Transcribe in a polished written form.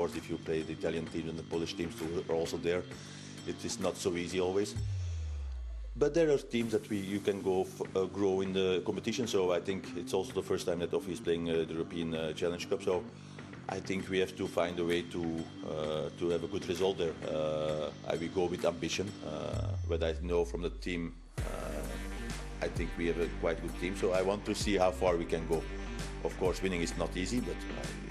course, if you play the Italian teams and the Polish teams who are also there, it is not so easy always. But there are teams that you can grow in the competition. So I think it's also the first time that Offi is playing the European Challenge Cup. So I think we have to find a way to have a good result there. I will go with ambition, but I know from the team, I think we have a quite good team. So I want to see how far we can go. Of course, winning is not easy, but